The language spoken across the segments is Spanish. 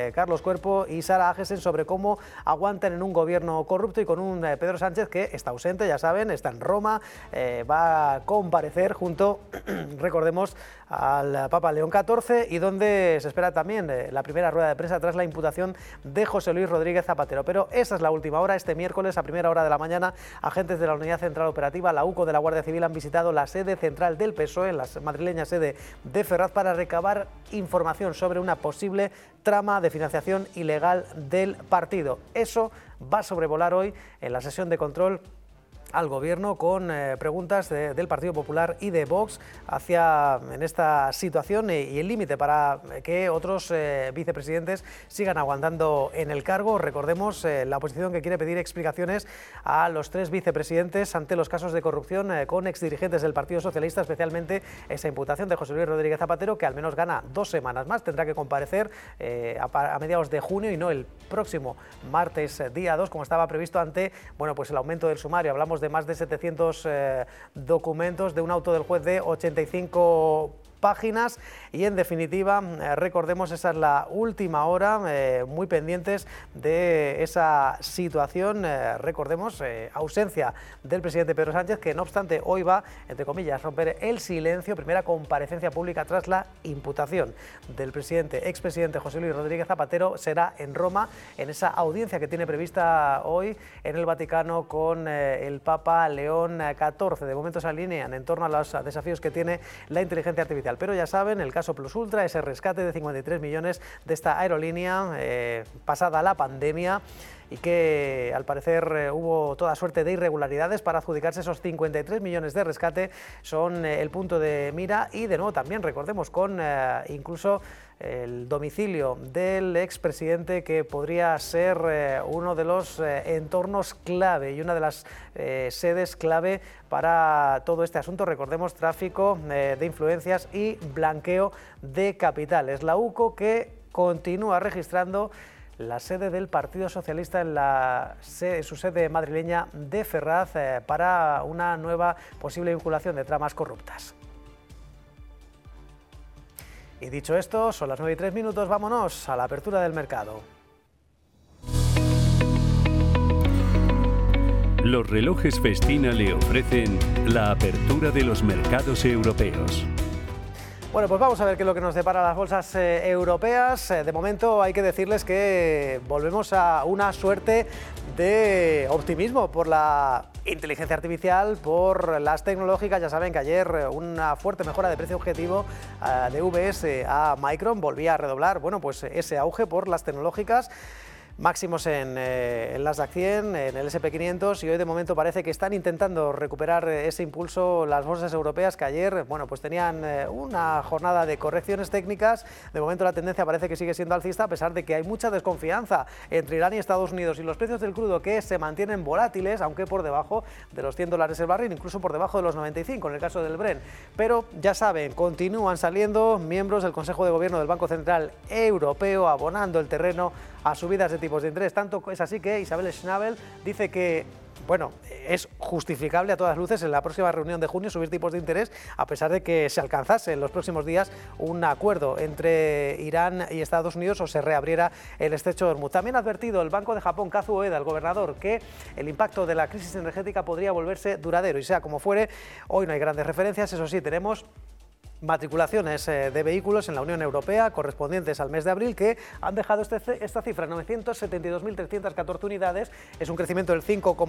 Carlos Cuerpo y Sara Agesen sobre cómo aguantan en un gobierno corrupto y con un Pedro Sánchez que está ausente, ya saben, está en Roma, va a comparecer junto, recordemos, al Papa León XIV y donde se espera también la primera rueda de prensa tras la imputación de José Luis Rodríguez Zapatero. Pero esa es la última hora. Este miércoles a primera hora de la mañana, agentes de la Unidad Central Operativa, la UCO de la Guardia Civil, han visitado la sede central del PSOE, en la madrileña sede de Ferraz, para recabar información sobre una posible trama de financiación ilegal del partido. Eso va a sobrevolar hoy en la sesión de control al Gobierno con preguntas del Partido Popular y de Vox en esta situación y el límite para que otros vicepresidentes sigan aguantando en el cargo. Recordemos la oposición que quiere pedir explicaciones a los 3 vicepresidentes ante los casos de corrupción con exdirigentes del Partido Socialista, especialmente esa imputación de José Luis Rodríguez Zapatero, que al menos gana 2 semanas más. Tendrá que comparecer a mediados de junio y no el próximo martes día 2, como estaba previsto ante pues el aumento del sumario. Hablamos de más de 700 documentos, de un auto del juez de 85 páginas y en definitiva, recordemos, esa es la última hora, muy pendientes de esa situación, recordemos, ausencia del presidente Pedro Sánchez, que no obstante hoy va, entre comillas, romper el silencio, primera comparecencia pública tras la imputación del expresidente José Luis Rodríguez Zapatero, será en Roma, en esa audiencia que tiene prevista hoy en el Vaticano con el Papa León XIV. De momento se alinean en torno a los desafíos que tiene la inteligencia artificial. Pero ya saben, el caso Plus Ultra, ese rescate de 53 millones de esta aerolínea pasada la pandemia y que al parecer hubo toda suerte de irregularidades para adjudicarse esos 53 millones de rescate, son el punto de mira y de nuevo también recordemos con incluso el domicilio del expresidente, que podría ser uno de los entornos clave y una de las sedes clave para todo este asunto. Recordemos, tráfico de influencias y blanqueo de capitales. La UCO que continúa registrando la sede del Partido Socialista en su sede madrileña de Ferraz para una nueva posible vinculación de tramas corruptas. Y dicho esto, son las 9:03, vámonos a la apertura del mercado. Los relojes Festina le ofrecen la apertura de los mercados europeos. Bueno, pues vamos a ver qué es lo que nos depara las bolsas europeas. De momento hay que decirles que volvemos a una suerte de optimismo por la inteligencia artificial, por las tecnológicas. Ya saben que ayer una fuerte mejora de precio objetivo de VS a Micron volvía a redoblar pues ese auge por las tecnológicas. Máximos en el Nasdaq 100, en el S&P 500 y hoy de momento parece que están intentando recuperar ese impulso las bolsas europeas que ayer pues tenían una jornada de correcciones técnicas. De momento la tendencia parece que sigue siendo alcista a pesar de que hay mucha desconfianza entre Irán y Estados Unidos y los precios del crudo que se mantienen volátiles, aunque por debajo de los $100 el barril, incluso por debajo de los 95 en el caso del Brent. Pero ya saben, continúan saliendo miembros del Consejo de Gobierno del Banco Central Europeo abonando el terreno a subidas de tipos de interés. Tanto es así que Isabel Schnabel dice que es justificable a todas luces en la próxima reunión de junio subir tipos de interés, a pesar de que se alcanzase en los próximos días un acuerdo entre Irán y Estados Unidos o se reabriera el estrecho de Hormuz. También ha advertido el Banco de Japón, Kazuo Ueda, el gobernador, que el impacto de la crisis energética podría volverse duradero. Y sea como fuere, hoy no hay grandes referencias, eso sí, tenemos matriculaciones de vehículos en la Unión Europea correspondientes al mes de abril que han dejado esta cifra, 972.314 unidades, es un crecimiento del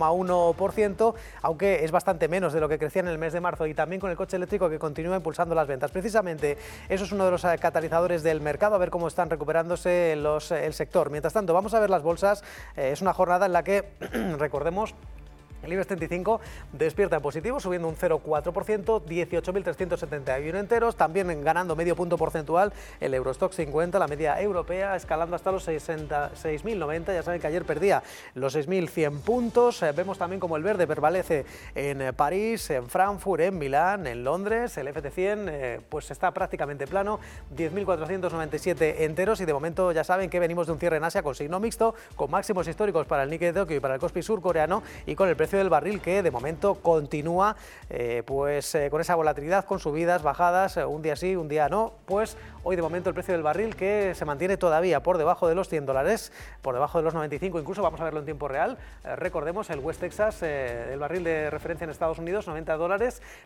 5,1%, aunque es bastante menos de lo que crecía en el mes de marzo, y también con el coche eléctrico que continúa impulsando las ventas. Precisamente eso es uno de los catalizadores del mercado, a ver cómo están recuperándose el sector. Mientras tanto, vamos a ver las bolsas. Es una jornada en la que, recordemos, el IBEX 35 despierta en positivo, subiendo un 0,4%, 18.371 enteros, también ganando medio punto porcentual el Eurostoxx 50, la media europea, escalando hasta los 6.090, ya saben que ayer perdía los 6.100 puntos. Vemos también como el verde prevalece en París, en Frankfurt, en Milán, en Londres, el FT100 pues está prácticamente plano, 10.497 enteros, y de momento ya saben que venimos de un cierre en Asia con signo mixto, con máximos históricos para el Nikkei de Tokio y para el Kospi surcoreano, y con el precio precio del barril, que de momento continúa con esa volatilidad, con subidas, bajadas, un día sí, un día no. Pues hoy de momento el precio del barril que se mantiene todavía por debajo de los $100, por debajo de los 95, incluso vamos a verlo en tiempo real. Recordemos el West Texas, el barril de referencia en Estados Unidos, $90,